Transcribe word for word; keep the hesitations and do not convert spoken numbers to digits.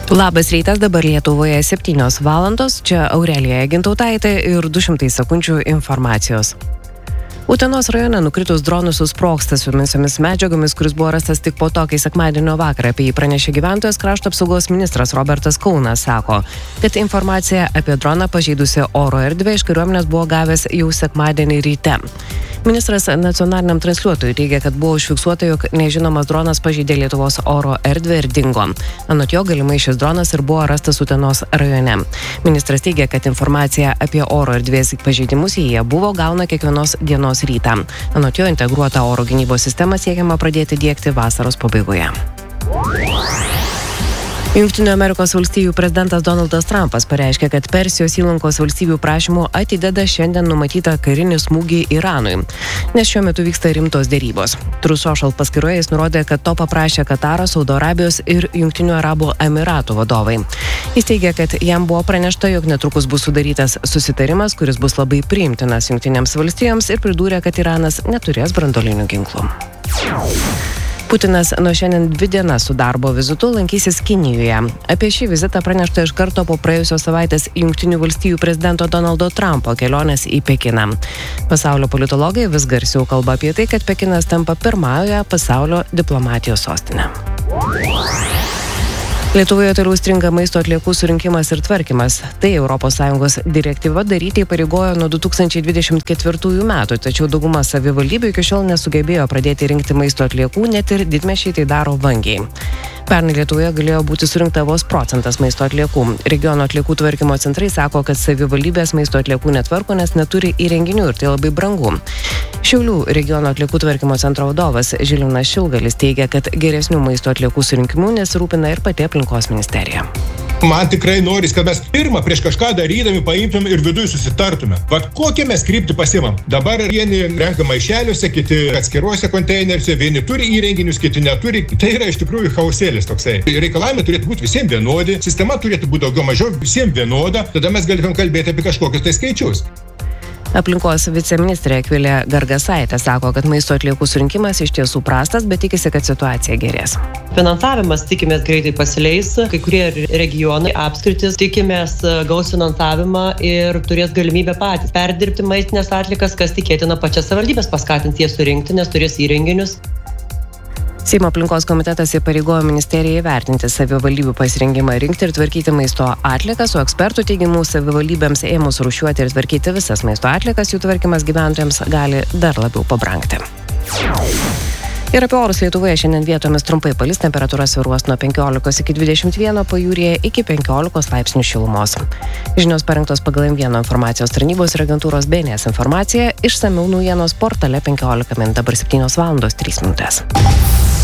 Labas rytas, dabar Lietuvoje septynios valandos, čia Aurelija Gintautaitė ir du šimtai sekundžių informacijos. Utenos rajone nukritus dronų susprogsta su visomis medžiagomis, kuris buvo rastas tik po to, kai sekmadienio vakarą apie jį pranešė gyventojas. Krašto apsaugos ministras Robertas Kaunas sako, kad informacija apie droną pažeidusią oro erdvę iš kariuomenės buvo gavęs jau sekmadienį ryte. Ministras nacionaliniam transliuotojui teigia, kad buvo užfiksuota, jog nežinomas dronas pažeidė Lietuvos oro erdvę ir dingo. Anot jo, galimai šis dronas ir buvo rastas Utenos rajone. Ministras teigia, kad informacija apie oro erdvės pažeidimus jie buvo gauna kiekvienos dienos rytą. Anot jo, integruotą oro gynybos sistemą siekiama pradėti diegti vasaros pabaigoje. Jungtinių Amerikos valstijų prezidentas Donaldas Trumpas pareiškė, kad Persijos įlankos valstybių prašymų atideda šiandien numatytą karinį smūgį Iranui, nes šiuo metu vyksta rimtos dėrybos. Truth Social paskyroje jis nurodė, kad to paprašė Kataras, Saudo Arabijos ir Jungtinių Arabų Emiratų vadovai. Jis teigia, kad jam buvo pranešta, jog netrukus bus sudarytas susitarimas, kuris bus labai priimtinas Jungtinėms valstijoms, ir pridūrė, kad Iranas neturės branduolinių ginklų. Putinas nuo šiandien dvi dienas su darbo vizitu lankysis Kinijoje. Apie šį vizitą pranešta iš karto po praėjusios savaitės Jungtinių valstijų prezidento Donaldo Trumpo kelionės į Pekiną. Pasaulio politologai vis garsiau kalba apie tai, kad Pekinas tampa pirmąją pasaulio diplomatijos sostinę. Lietuvoje toliau stringa maisto atliekų surinkimas ir tvarkymas. Tai Europos Sąjungos direktyva daryti įpareigojo nuo du tūkstančiai dvidešimt ketvirtųjų metų, tačiau dauguma savivaldybių iki šiol nesugebėjo pradėti rinkti maisto atliekų, net ir didmiesčiai tai daro vangiai. Pernai Lietuvoje galėjo būti surinkta vos procentas maisto atliekų. Regiono atliekų tvarkymo centrai sako, kad savivaldybės maisto atliekų netvarko, nes neturi įrenginių ir tai labai brangu. Šiaulių regiono atliekų tvarkymo centro vadovas Žilvinas Šilgalis teigia, kad geresnių maisto atliekų surinkimų nesirūpina ir pati aplinkos ministerija. Man tikrai noris, kad mes pirmą prieš kažką darydami paimtume ir viduje susitartume. Vat kokią mes kryptį pasimam. Dabar vieni renka maišeliuose, kiti atskiruose konteineriuose, vieni turi įrenginius, kiti neturi. Tai yra iš tikrųjų chaosėlis toksai. Reikalavimai turėtų būti visiems vienodi, sistema turėtų būti daugiau mažiau visiems vienoda, tada mes galėtume kalbėti apie kažkokius tai skaičius. Aplinkos viceministrė Akvilė Gargasaitė sako, kad maisto atliekų surinkimas iš tiesų prastas, bet tikisi, kad situacija gerės. Finansavimas tikimės greitai pasileis, kai kurie regionai apskritis tikimės gaus finansavimą ir turės galimybę patys perdirbti maistinės atliekas, kas tikėtina pačias savivaldybės paskatins jas surinkti, nes turės įrenginius. Seimo aplinkos komitetas įpareigojo ministerijai įvertinti savivaldybių pasirengimą rinkti ir tvarkyti maisto atliekas, o ekspertų teigimu savivaldybėms ėmus rūšiuoti ir tvarkyti visas maisto atliekas, jų tvarkymas gyventojams gali dar labiau pabrangti. Ir apie orus Lietuvoje šiandien vietomis trumpai palis, temperatūra svyruos nuo penkiolikos iki dvidešimt vieno, pajūryje iki penkiolikos laipsnių šilumos. Žinios parengtos pagal M vienas informacijos tarnybos ir agentūros B N S informacija, išsamiau naujienos portale penkiolika min, dabar septynios valandos trys minutės.